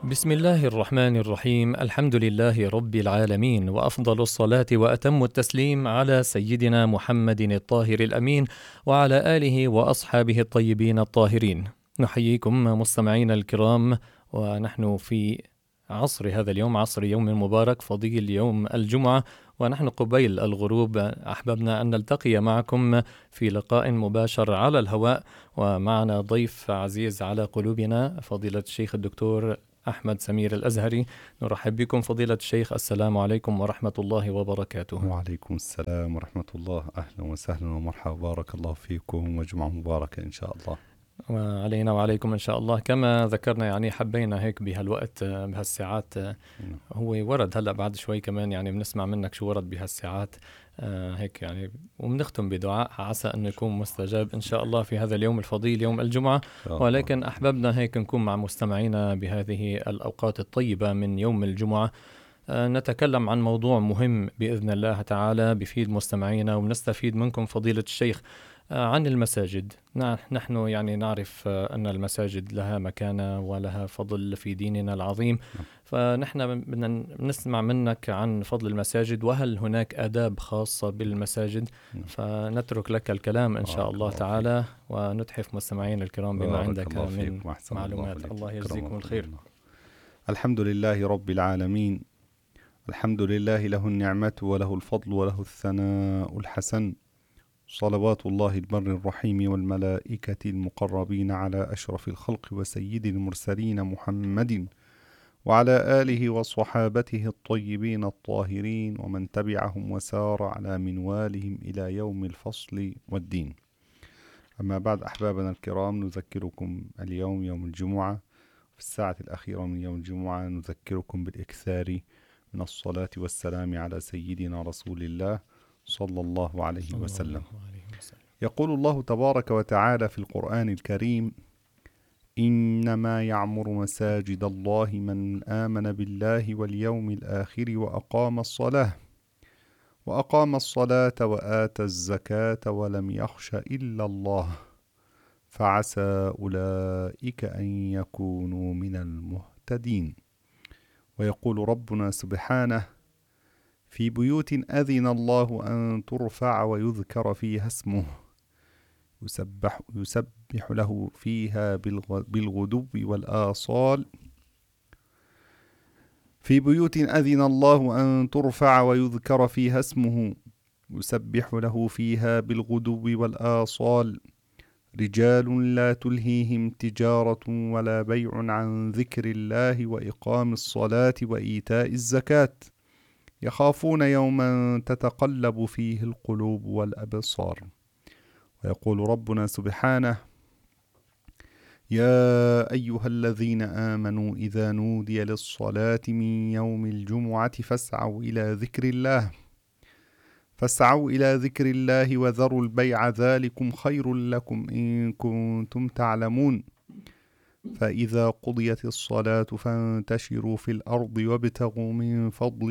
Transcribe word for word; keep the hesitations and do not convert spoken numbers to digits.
بسم الله الرحمن الرحيم. الحمد لله رب العالمين، وأفضل الصلاة وأتم التسليم على سيدنا محمد الطاهر الأمين وعلى آله وأصحابه الطيبين الطاهرين. نحييكم مستمعين الكرام، ونحن في عصر هذا اليوم، عصر يوم مبارك فضيل يوم الجمعة، ونحن قبيل الغروب أحببنا أن نلتقي معكم في لقاء مباشر على الهواء، ومعنا ضيف عزيز على قلوبنا فضيلة الشيخ الدكتور أحمد سمير الأزهري. نرحب بكم فضيلة الشيخ، السلام عليكم ورحمة الله وبركاته. وعليكم السلام ورحمة الله، أهلا وسهلا ومرحبا، بارك الله فيكم وجمعة مباركة إن شاء الله. وعلينا وعليكم إن شاء الله. كما ذكرنا يعني حبينا هيك بهالوقت بهالساعات، هو ورد هلأ بعد شوي كمان يعني بنسمع منك شو ورد بهالساعات هيك يعني، وبنختم بدعاء عسى أن يكون مستجاب إن شاء الله في هذا اليوم الفضيل يوم الجمعة. ولكن أحببنا هيك نكون مع مستمعينا بهذه الأوقات الطيبة من يوم الجمعة، نتكلم عن موضوع مهم بإذن الله تعالى بفيد مستمعينا ونستفيد منكم فضيلة الشيخ عن المساجد. نحن يعني نعرف أن المساجد لها مكانة ولها فضل في ديننا العظيم، فنحن بدنا نسمع منك عن فضل المساجد، وهل هناك آداب خاصة بالمساجد؟ فنترك لك الكلام إن شاء الله تعالى، ونتحف مستمعين الكرام بما عندك من معلومات. الله يجزيكم الخير. الحمد لله رب العالمين، الحمد لله له النعمة وله الفضل وله الثناء الحسن، صلوات الله البر الرحيم والملائكة المقربين على أشرف الخلق وسيد المرسلين محمد وعلى آله وصحابته الطيبين الطاهرين ومن تبعهم وسار على منوالهم إلى يوم الفصل والدين. أما بعد، أحبابنا الكرام، نذكركم اليوم يوم الجمعة، في الساعة الأخيرة من يوم الجمعة نذكركم بالإكثار من الصلاة والسلام على سيدنا رسول الله صلى الله عليه وسلم. يقول الله تبارك وتعالى في القرآن الكريم: إنما يعمر مساجد الله من آمن بالله واليوم الآخر وأقام الصلاة وأقام الصلاة وآتى الزكاة ولم يخش إلا الله فعسى أولئك أن يكونوا من المهتدين. ويقول ربنا سبحانه: في بيوت أذن الله أن ترفع ويذكر فيها اسمه يسبح, يسبح له فيها بالغدو والآصال في بيوت أذن الله أن ترفع ويذكر فيها اسمه يسبح له فيها بالغدو والآصال رجال لا تلهيهم تجارة ولا بيع عن ذكر الله وإقام الصلاة وإيتاء الزكاة يخافون يوما تتقلب فيه القلوب والأبصار. ويقول ربنا سبحانه: يا أيها الذين آمنوا إذا نودي للصلاة من يوم الجمعة فاسعوا إلى ذكر الله فاسعوا إلى ذكر الله وذروا البيع ذلكم خير لكم إن كنتم تعلمون. فإذا قضيت الصلاة فانتشروا في الأرض وابتغوا من فضل